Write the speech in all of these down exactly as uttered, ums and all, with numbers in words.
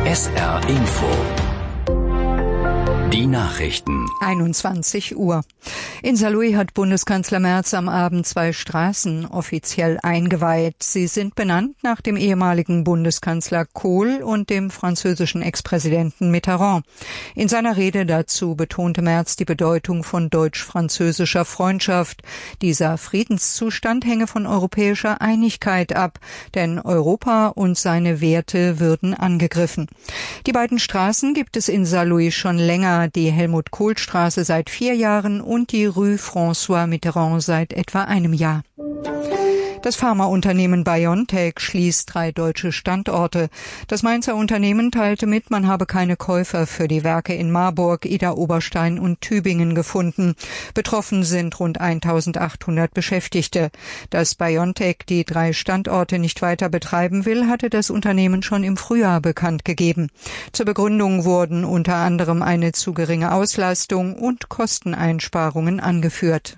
S R Info. Die Nachrichten. einundzwanzig Uhr. In Saarlouis hat Bundeskanzler Merz am Abend zwei Straßen offiziell eingeweiht. Sie sind benannt nach dem ehemaligen Bundeskanzler Kohl und dem französischen Ex-Präsidenten Mitterrand. In seiner Rede dazu betonte Merz die Bedeutung von deutsch-französischer Freundschaft. Dieser Friedenszustand hänge von europäischer Einigkeit ab, denn Europa und seine Werte würden angegriffen. Die beiden Straßen gibt es in Saarlouis schon länger. Die Helmut-Kohl-Straße seit vier Jahren und die Rue François Mitterrand seit etwa einem Jahr. Das Pharmaunternehmen BioNTech schließt drei deutsche Standorte. Das Mainzer Unternehmen teilte mit, man habe keine Käufer für die Werke in Marburg, Idar-Oberstein und Tübingen gefunden. Betroffen sind rund eintausendachthundert Beschäftigte. Dass BioNTech die drei Standorte nicht weiter betreiben will, hatte das Unternehmen schon im Frühjahr bekannt gegeben. Zur Begründung wurden unter anderem eine zu geringe Auslastung und Kosteneinsparungen angeführt.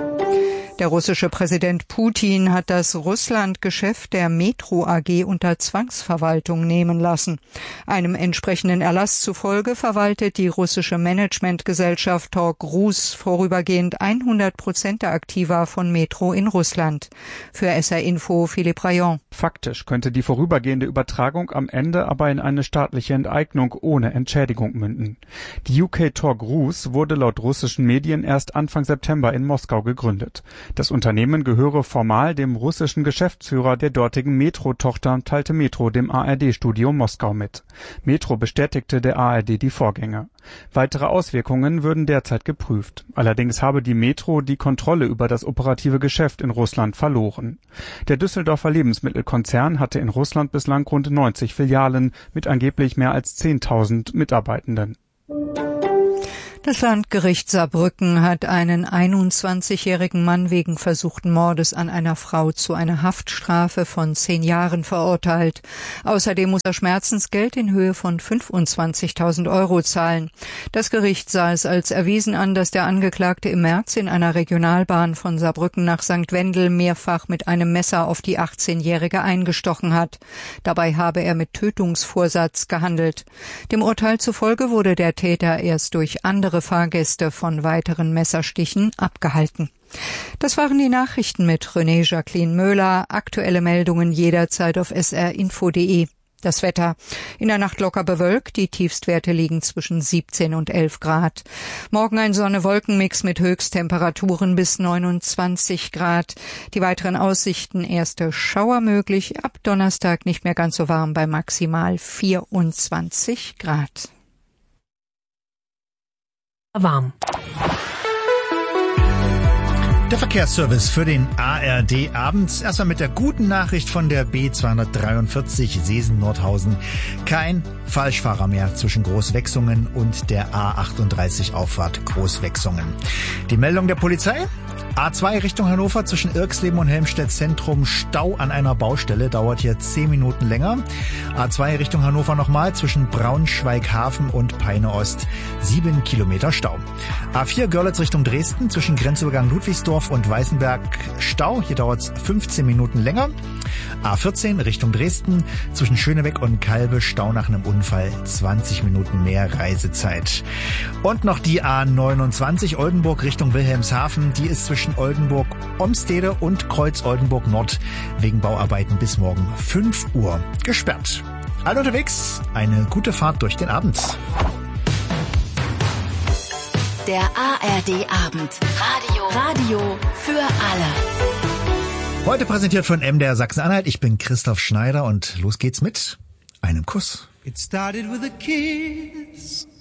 Der russische Präsident Putin hat das Russland-Geschäft der Metro A G unter Zwangsverwaltung nehmen lassen. Einem entsprechenden Erlass zufolge verwaltet die russische Managementgesellschaft Tor Rus vorübergehend hundert Prozent der Aktiva von Metro in Russland. Für S R Info Philipp Rayon. Faktisch könnte die vorübergehende Übertragung am Ende aber in eine staatliche Enteignung ohne Entschädigung münden. Die U K Tor Rus wurde laut russischen Medien erst Anfang September in Moskau gegründet. Das Unternehmen gehöre formal dem russischen Geschäftsführer der dortigen Metro-Tochter, teilte Metro dem A R D-Studio Moskau mit. Metro bestätigte der A R D die Vorgänge. Weitere Auswirkungen würden derzeit geprüft. Allerdings habe die Metro die Kontrolle über das operative Geschäft in Russland verloren. Der Düsseldorfer Lebensmittelkonzern hatte in Russland bislang rund neunzig Filialen mit angeblich mehr als zehntausend Mitarbeitenden. Das Landgericht Saarbrücken hat einen einundzwanzigjährigen Mann wegen versuchten Mordes an einer Frau zu einer Haftstrafe von zehn Jahren verurteilt. Außerdem muss er Schmerzensgeld in Höhe von fünfundzwanzigtausend Euro zahlen. Das Gericht sah es als erwiesen an, dass der Angeklagte im März in einer Regionalbahn von Saarbrücken nach Sankt Wendel mehrfach mit einem Messer auf die achtzehnjährige eingestochen hat. Dabei habe er mit Tötungsvorsatz gehandelt. Dem Urteil zufolge wurde der Täter erst durch andere Fahrgäste von weiteren Messerstichen abgehalten. Das waren die Nachrichten mit René Jacqueline Möhler. Aktuelle Meldungen jederzeit auf s r info punkt d e. Das Wetter. In der Nacht locker bewölkt. Die Tiefstwerte liegen zwischen siebzehn und elf Grad. Morgen ein Sonne-Wolken-Mix mit Höchsttemperaturen bis neunundzwanzig Grad. Die weiteren Aussichten: erste Schauer möglich. Ab Donnerstag nicht mehr ganz so warm bei maximal vierundzwanzig Grad. Warm. Der Verkehrsservice für den A R D abends. Erstmal mit der guten Nachricht von der B zweihundertdreiundvierzig Seesen-Nordhausen. Kein Falschfahrer mehr zwischen Großwechsungen und der A achtunddreißig Auffahrt Großwechsungen. Die Meldung der Polizei: A zwei Richtung Hannover zwischen Irxleben und Helmstedt Zentrum. Stau an einer Baustelle, dauert hier zehn Minuten länger. A zwei Richtung Hannover nochmal zwischen Braunschweig-Hafen und Peine Ost. sieben Kilometer Stau. A vier Görlitz Richtung Dresden zwischen Grenzübergang Ludwigsdorf und Weißenberg. Stau, hier dauert es fünfzehn Minuten länger. A vierzehn Richtung Dresden zwischen Schönebeck und Kalbe. Stau nach einem Unfall, zwanzig Minuten mehr Reisezeit. Und noch die A neunundzwanzig Oldenburg Richtung Wilhelmshaven. Die ist zwischen Oldenburg-Omstede und Kreuz-Oldenburg-Nord wegen Bauarbeiten bis morgen fünf Uhr gesperrt. Alle unterwegs, eine gute Fahrt durch den Abend. Der A R D-Abend. Radio. Radio für alle. Heute präsentiert von M D R Sachsen-Anhalt. Ich bin Christoph Schneider und los geht's mit einem Kuss. It started with a kiss.